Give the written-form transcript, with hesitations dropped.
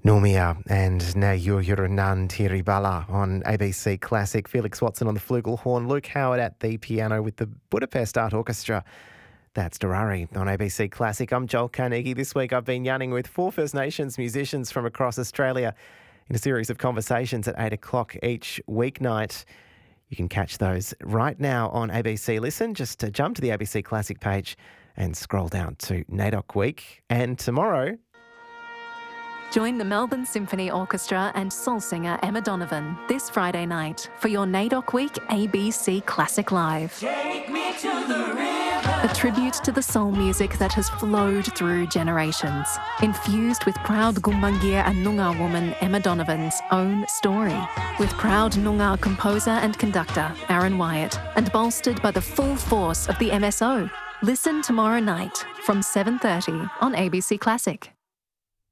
Normia and Na Yuranan Tiribala on ABC Classic. Felix Watson on the flugelhorn. Luke Howard at the piano with the Budapest Art Orchestra. That's Durari on ABC Classic. I'm Joel Carnegie. This week I've been yarning with 4 First Nations musicians from across Australia in a series of conversations at 8 o'clock each weeknight. You can catch those right now on ABC Listen. Just jump to the ABC Classic page and scroll down to NAIDOC Week. And tomorrow, join the Melbourne Symphony Orchestra and soul singer Emma Donovan this Friday night for your NAIDOC Week ABC Classic Live. Take me to the river. A tribute to the soul music that has flowed through generations, infused with proud Gumbaynggirr and Noongar woman Emma Donovan's own story, with proud Noongar composer and conductor Aaron Wyatt, and bolstered by the full force of the MSO. Listen tomorrow night from 7:30 on ABC Classic.